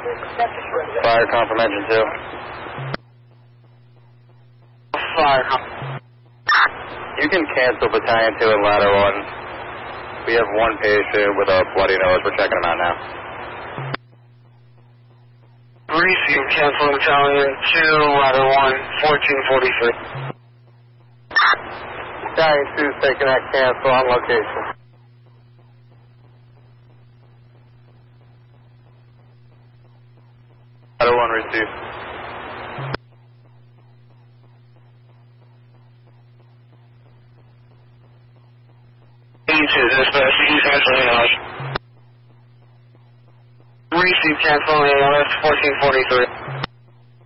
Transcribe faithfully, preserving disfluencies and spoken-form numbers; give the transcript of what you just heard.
Fire confirmation two. Fire. You can cancel battalion two and ladder one. We have one patient with a bloody nose. We're checking him out now. Receive, cancel battalion two, ladder one, fourteen forty-three. Battalion two is taking that cancel on location. Ladder one receive. eighty-two, dispatch, you canceling out. Receive, canceling out, fourteen forty-three.